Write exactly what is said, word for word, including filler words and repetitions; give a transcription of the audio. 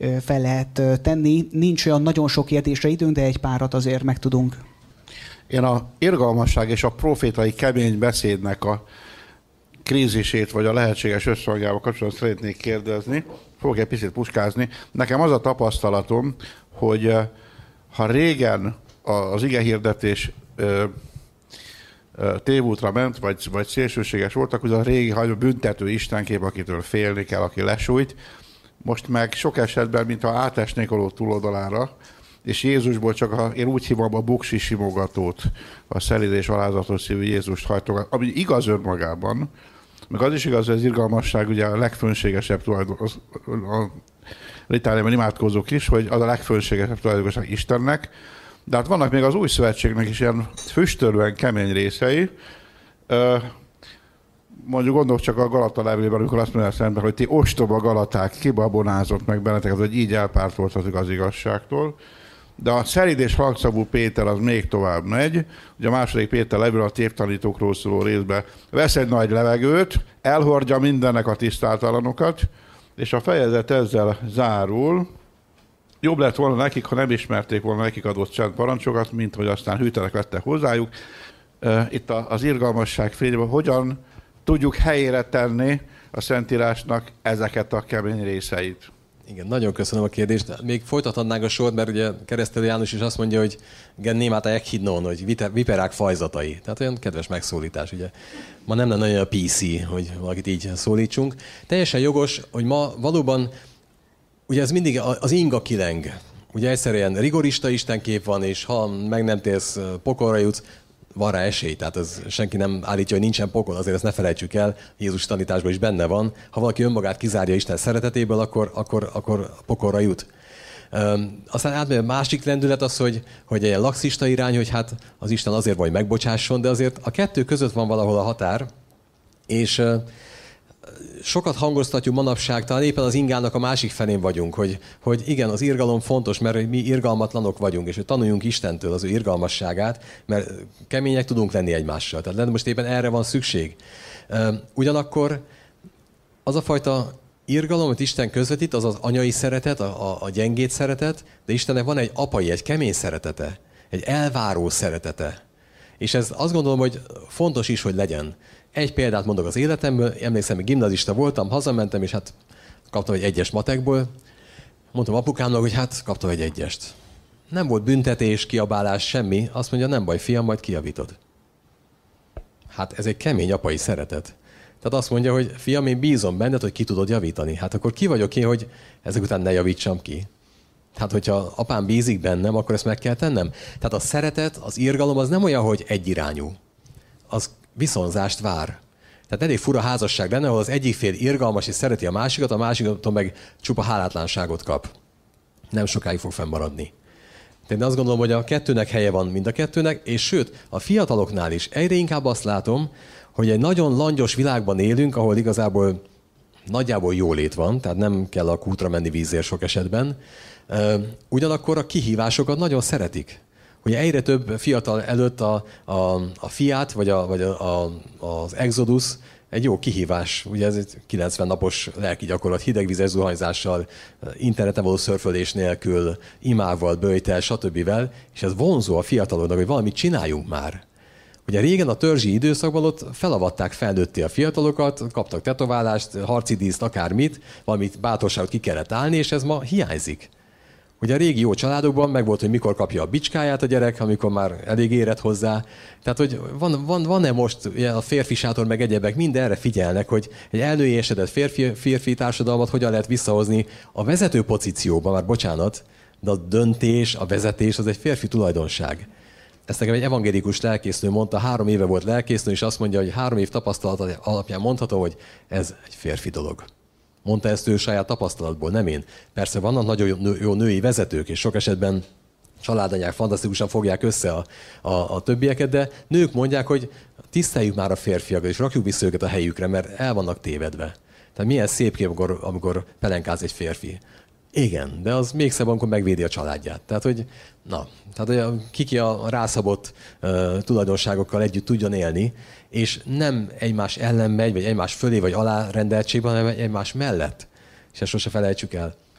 fel lehet tenni. Nincs olyan nagyon sok kérdésre időnk, de egy párat azért megtudunk. Én a irgalmasság és a profétai kemény beszédnek a krízisét, vagy a lehetséges összhangjával kapcsolatban szeretnék kérdezni. Fogok egy picit puskázni. Nekem az a tapasztalatom, hogy ha régen az igehirdetés tévútra ment, vagy, vagy szélsőséges voltak, az a régi hagyó büntető istenkép, akitől félni kell, aki lesújt. Most meg sok esetben, mintha átesnék a ló túloldalára, és Jézusból csak, a, én úgy hívom a buksi simogatót, a szelíd és alázatos szívű Jézust hajtogat, ami igaz önmagában, meg az is igaz, hogy az irgalmasság ugye a legfönségesebb tulajdon, az, a litániában imádkozók is, hogy az a legfönségesebb tulajdonság Istennek, de hát vannak még az új szövetségnek is ilyen füstölően kemény részei. Mondjuk gondolok csak a Galata levélben, amikor azt mondja szemben, hogy ti ostoba Galaták, kibabonázott meg benneteket, hogy így elpártoltatok az igazságtól. De a szelíd és halkszavú Péter az még tovább megy. Ugye a második Péter levél a tévtanítókról szóló részben vesz egy nagy levegőt, elhordja mindennek a tisztátalanokat, és a fejezet ezzel zárul. Jobb lett volna nekik, ha nem ismerték volna nekik adott csend parancsokat, mint hogy aztán hűtlenek lettek hozzájuk. Itt az irgalmasság fényében hogyan tudjuk helyére tenni a Szentírásnak ezeket a kemény részeit? Igen, nagyon köszönöm a kérdést. Még folytathatnánk a sort, mert ugye Keresztelő János is azt mondja, hogy gennémáta ekhidnon, hogy viperák fajzatai. Tehát olyan kedves megszólítás, ugye. Ma nem lenne olyan a pé cé, hogy valakit így szólítsunk. Teljesen jogos, hogy ma valóban, ugye ez mindig az inga kileng. Ugye egyszerűen rigorista istenkép van, és ha meg nem térsz, pokolra jutsz, van rá esély, tehát ez senki nem állítja, hogy nincsen pokol, azért ezt ne felejtsük el, Jézus tanításban is benne van. Ha valaki önmagát kizárja Isten szeretetéből, akkor, akkor, akkor pokolra jut. Üm, aztán átmegy a másik lendület az, hogy, hogy egy laxista irány, hogy hát az Isten azért van, hogy megbocsásson, de azért a kettő között van valahol a határ, és uh, sokat hangoztatjuk manapság, talán éppen az ingának a másik felén vagyunk, hogy, hogy igen, az irgalom fontos, mert mi irgalmatlanok vagyunk, és hogy tanuljunk Istentől az ő irgalmasságát, mert kemények tudunk lenni egymással. Tehát most éppen erre van szükség. Ugyanakkor az a fajta irgalom, amit Isten közvetít, az az anyai szeretet, a, a, a gyengét szeretet, de Istennek van egy apai, egy kemény szeretete, egy elváró szeretete. És ez azt gondolom, hogy fontos is, hogy legyen. Egy példát mondok az életemből, emlékszem, hogy gimnazista voltam, hazamentem, és hát kaptam egy egyes matekból. Mondtam apukámnak, hogy hát kaptam egy egyest. Nem volt büntetés, kiabálás, semmi. Azt mondja, nem baj, fiam, majd kijavítod. Hát ez egy kemény apai szeretet. Tehát azt mondja, hogy fiam, én bízom benned, hogy ki tudod javítani. Hát akkor ki vagyok én, hogy ezek után ne javítsam ki? Hát, hogyha apám bízik bennem, akkor ezt meg kell tennem. Tehát a szeretet, az irgalom az nem olyan, hogy egyirányú. Az viszonzást vár. Tehát elég fura házasság lenne, ahol az egyik fél irgalmas és szereti a másikat, a másiktól meg csupa hálátlanságot kap. Nem sokáig fog fennmaradni. Tehát azt gondolom, hogy a kettőnek helye van mind a kettőnek, és sőt, a fiataloknál is egyre inkább azt látom, hogy egy nagyon langyos világban élünk, ahol igazából nagyjából jólét van, tehát nem kell a kútra menni vízért sok esetben. Ugyanakkor a kihívásokat nagyon szeretik. Ugye egyre több fiatal előtt a, a, a Fiat, vagy, a, vagy a, a, az Exodus egy jó kihívás. Ugye ez egy kilencven napos lelki gyakorlat, hidegvizes zuhanyzással, interneten való szörfölés nélkül, imával, böjtel, stb. És ez vonzó a fiataloknak, hogy valamit csináljunk már. Ugye régen a törzsi időszakban ott felavatták felnőtté a fiatalokat, kaptak tetoválást, harci díszt, akármit, valamit bátorságot ki kellett állni, és ez ma hiányzik. Ugye a régi jó családokban megvolt, hogy mikor kapja a bicskáját a gyerek, amikor már elég érett hozzá. Tehát, hogy van, van, van-e most a férfi sátor meg egyebek, mind erre figyelnek, hogy egy elnőiesedett férfi, férfi társadalmat hogyan lehet visszahozni a vezető pozícióba, már bocsánat, de a döntés, a vezetés az egy férfi tulajdonság. Ezt nekem egy evangélikus lelkésznő mondta, három éve volt lelkésznő, és azt mondja, hogy három év tapasztalat alapján mondhatom, hogy ez egy férfi dolog. Mondta ezt ő saját tapasztalatból, nem én. Persze vannak nagyon jó női vezetők, és sok esetben családanyák fantasztikusan fogják össze a, a, a többieket, de nők mondják, hogy tiszteljük már a férfiakat, és rakjuk vissza őket a helyükre, mert el vannak tévedve. Tehát milyen szép kép, amikor, amikor pelenkáz egy férfi. Igen, de az még szebb, amikor megvédi a családját. Tehát, hogy na, tehát, hogy kiki a rászabott uh, tulajdonságokkal együtt tudjon élni, és nem egymás ellen megy, vagy egymás fölé, vagy alárendeltségben, hanem egymás mellett. És ezt sose felejtsük el.